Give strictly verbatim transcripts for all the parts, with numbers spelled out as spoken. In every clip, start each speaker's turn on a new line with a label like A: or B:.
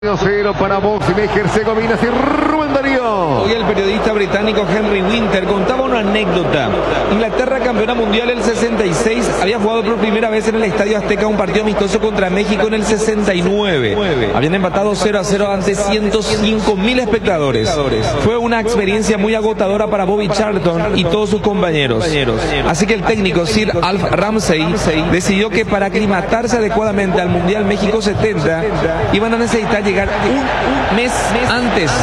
A: cero para Bosnia y Herzegovina, y Rubén Darío.
B: Hoy el periodista británico Henry Winter contaba una anécdota. Inglaterra, campeona mundial el sesenta y seis, había jugado por primera vez en el Estadio Azteca un partido amistoso contra México en el sesenta y nueve. Habían empatado cero a cero ante ciento cinco mil espectadores. Fue una experiencia muy agotadora para Bobby Charlton y todos sus compañeros. Así que el técnico Sir Alf Ramsey decidió que para aclimatarse adecuadamente al Mundial México setenta iban a necesitar llegar un mes antes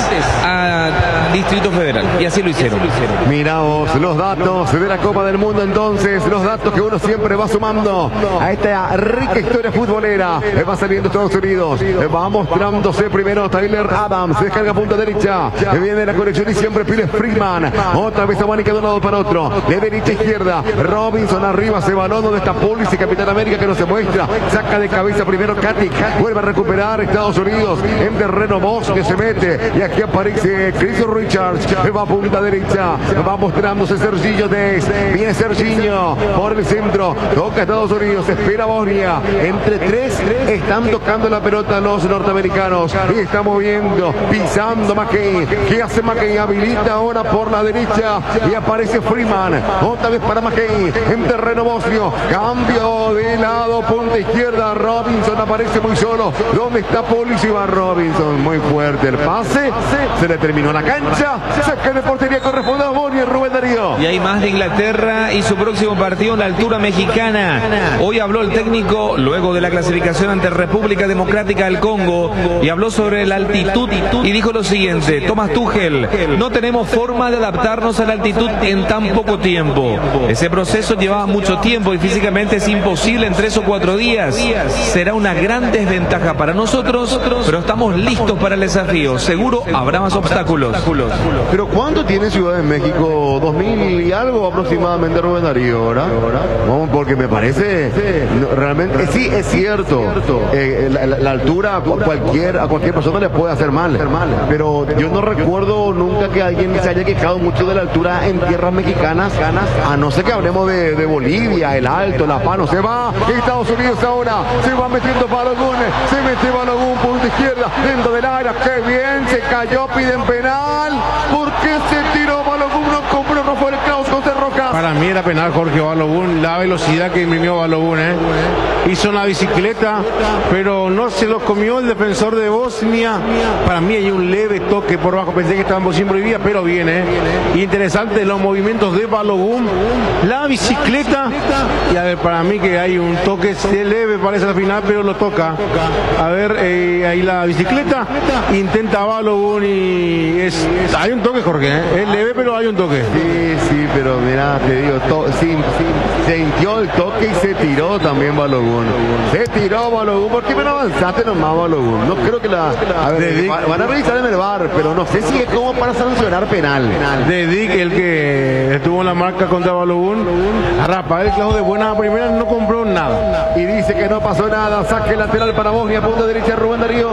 B: a Distrito Federal, y así lo hicieron.
A: Miraos los datos de la Copa del Mundo, entonces, los datos que uno siempre va sumando a esta rica historia futbolera. Va saliendo Estados Unidos, va mostrándose primero Tyler Adams, descarga punta derecha, viene la conexión y siempre pide Freeman, otra vez abanica de un lado para otro, de derecha a izquierda, Robinson arriba, se balón donde está Pulisic, Capitán América, que no se muestra, saca de cabeza primero Katic, vuelve a recuperar Estados Unidos, en terreno Bosque se mete, y aquí aparece Chris Richards, va a punta derecha, va mostrándose Serginho Dest, viene Serginho por el centro, toca Estados Unidos, espera Bosnia, entre tres están tocando la pelota los norteamericanos, y está moviendo, pisando McKay, ¿qué hace McKay? Habilita ahora por la derecha, y aparece Freeman, otra vez para McKay, en terreno bosnio, cambio de lado, punta izquierda, Robinson aparece muy solo, ¿dónde está Pulisic? Va Robinson, muy fuerte el pase, se le terminó la cancha, saca de portería, corresponde a Bosnia, Rubén Darío.
B: Y hay más de Inglaterra y su próximo partido en la altura mexicana. Hoy habló el técnico luego de la clasificación ante República Democrática del Congo y habló sobre la altitud y dijo lo siguiente: Thomas Tuchel, no tenemos forma de adaptarnos a la altitud en tan poco tiempo. Ese proceso llevaba mucho tiempo y físicamente es imposible en tres o cuatro días. Será una gran desventaja para nosotros, pero estamos listos para el desafío. Seguro habrá más obstáculos.
A: Pero ¿cuánto tiene Ciudad de México? ¿Dos mil y algo aproximadamente, Rubén Darío? ¿Ahora? No, porque me parece no, realmente, eh, sí, es cierto, eh, la, la, la altura a cualquier, a cualquier persona le puede hacer mal, pero yo no recuerdo nunca que alguien se haya quejado mucho de la altura en tierras mexicanas, a no ser que hablemos de, de Bolivia, el Alto, La Paz, no se va, Estados Unidos ahora, se va metiendo Balogun, se mete Balogun, punta izquierda, dentro del área, qué bien, se cayó, piden penal, ¿por qué se tiró Balogun? No compró, no fue el Klaus José Rojas.
C: Para mí era penal Jorge Balogun, la velocidad que imprimió Balogun, ¿eh? Hizo una bicicleta, pero no se lo comió el defensor de Bosnia. Para mí hay un leve toque por abajo, pensé que estaban sin prohibida, pero viene, ¿eh? Interesante los movimientos de Balogun, la bicicleta, y a ver, para mí que hay un toque leve, parece al final, pero lo toca. A ver, eh, ahí la bicicleta, intenta Balogun y es, hay un toque, Jorge, ¿eh? Es leve, pero hay un toque.
A: Sí, sí, pero mira, te digo, to, sí, sí, sintió el toque y se tiró también Balogun. Se tiró Balogun, ¿por qué me no avanzaste nomás Balogun? No creo que la... A ver, de van, van a revisar en el V A R, pero no sé si es como para sancionar penal.
C: De Dick, el que estuvo en la marca contra Balogun, Rafael Claudio de buena primera no compró nada.
A: Y dice que no pasó nada, saque lateral para Bosnia, punta derecha, Rubén Darío.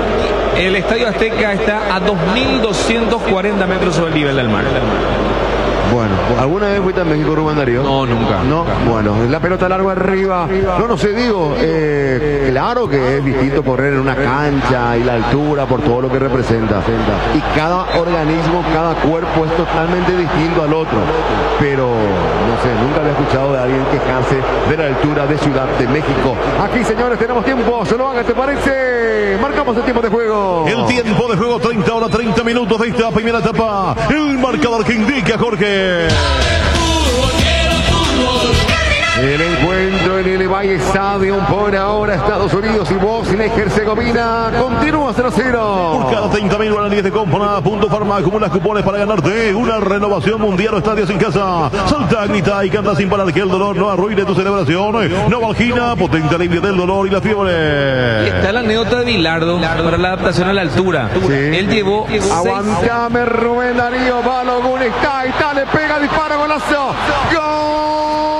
B: El Estadio Azteca está a dos mil doscientos cuarenta metros sobre el nivel del mar.
A: Bueno, ¿alguna vez fuiste a México, Rubén Darío?
B: No, nunca.
A: No, bueno, la pelota larga arriba. No, no sé, digo, eh, claro que es distinto correr en una cancha y la altura por todo lo que representa. Y cada organismo, cada cuerpo es totalmente distinto al otro. Pero, no sé, nunca había escuchado de alguien quejarse de la altura de Ciudad de México. Aquí, señores, tenemos tiempo. Se lo haga, ¿te parece? Marcamos el tiempo de juego.
D: El tiempo de juego, treinta horas, treinta minutos de esta primera etapa. El marcador que indica, Jorge.
A: El encuentro en el Valle Stadium por ahora, Estados Unidos y Bosnia y Herzegovina continúa cero a cero.
D: Por cada treinta mil guaraníes de compra, Punto Farma acumula cupones para ganarte una renovación mundial o estadios en casa. Salta, grita y canta sin parar, que el dolor no arruine tu celebración. Novalgina, potente alivio del dolor y la fiebre.
B: Y está la anécdota de Bilardo para la adaptación a la altura.
A: Sí.
B: Él llevó
A: Aguantame, Rubén Darío. Balogun está, está, le pega, dispara, golazo. ¡Gol!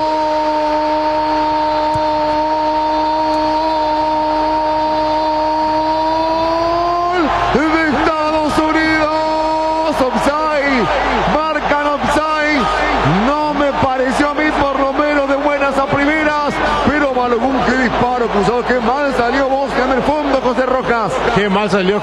A: Offside, marcan offside, no me pareció a mí por lo menos de buenas a primeras, pero Balogun, qué disparo cruzado, qué mal salió Bosnia en el fondo, José Rojas.
C: Qué mal mal salió